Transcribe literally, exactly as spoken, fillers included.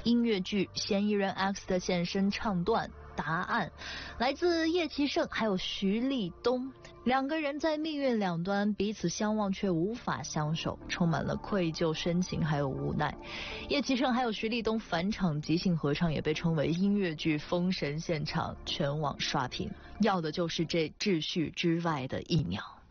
音乐剧《嫌疑人 X》的现身唱段。答案来自叶奇胜还有徐立东，两个人在命运两端彼此相望却无法相守，充满了愧疚、深情还有无奈。叶奇胜还有徐立东返场即兴合唱也被称为音乐剧封神现场，全网刷屏，要的就是这秩序之外的一秒。